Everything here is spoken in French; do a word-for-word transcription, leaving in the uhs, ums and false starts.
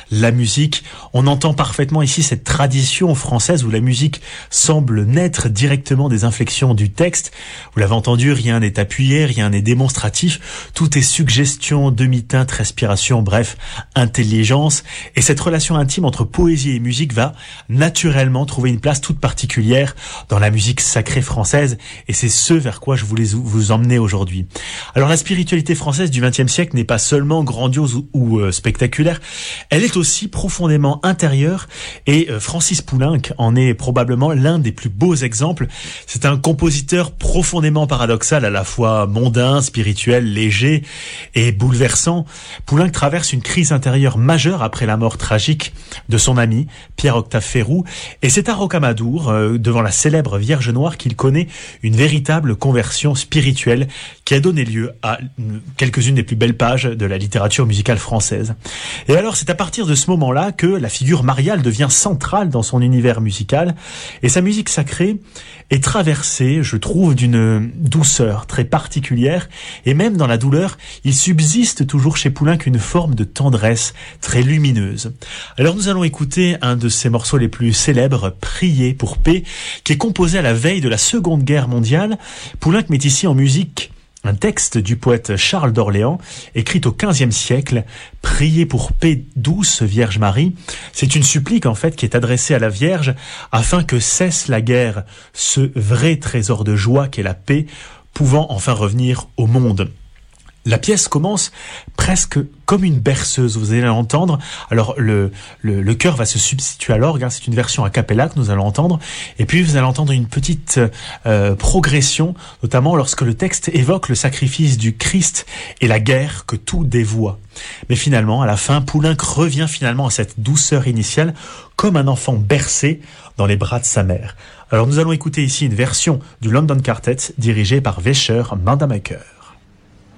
la musique. On entend parfaitement ici cette tradition française où la musique semble naître directement des inflexions du texte. Vous l'avez entendu, rien n'est appuyé, rien n'est démonstratif. Tout est suggestion, demi-teinte, respiration, bref, intelligence. Et cette relation intime entre poésie et musique va naturellement trouver une place toute particulière dans la musique sacrée française. Et c'est ce vers quoi je voulais vous emmener aujourd'hui. Alors la spiritualité française du vingtième siècle n'est pas seulement grandiose ou, ou euh, spectaculaire, elle est aussi profondément intérieure et euh, Francis Poulenc en est probablement l'un des plus beaux exemples. C'est un compositeur profondément paradoxal, à la fois mondain, spirituel, léger et bouleversant. Poulenc traverse une crise intérieure majeure après la mort tragique de son ami Pierre-Octave Ferrou et c'est à Rocamadour, euh, devant la célèbre Vierge Noire, qu'il connaît une véritable conversion spirituelle qui a donné lieu à quelques-unes des plus belles pages de la littérature musicale française. Et alors, c'est à partir de ce moment-là que la figure mariale devient centrale dans son univers musical et sa musique sacrée est traversée, je trouve, d'une douceur très particulière et même dans la douleur, il subsiste toujours chez Poulenc une forme de tendresse très lumineuse. Alors nous allons écouter un de ses morceaux les plus célèbres, Prier pour paix, qui est composé à la veille de la Seconde Guerre mondiale. Poulenc met ici en musique un texte du poète Charles d'Orléans, écrit au quinzième siècle, « Priez pour paix douce, Vierge Marie ». C'est une supplique en fait qui est adressée à la Vierge afin que cesse la guerre, ce vrai trésor de joie qu'est la paix, pouvant enfin revenir au monde. La pièce commence presque comme une berceuse, vous allez l'entendre. Alors le, le, le chœur va se substituer à l'orgue, hein, c'est une version a cappella que nous allons entendre. Et puis vous allez entendre une petite euh, progression, notamment lorsque le texte évoque le sacrifice du Christ et la guerre que tout dévoie. Mais finalement, à la fin, Poulenc revient finalement à cette douceur initiale, comme un enfant bercé dans les bras de sa mère. Alors nous allons écouter ici une version du London Quartet dirigée par Wecher Mandamaker.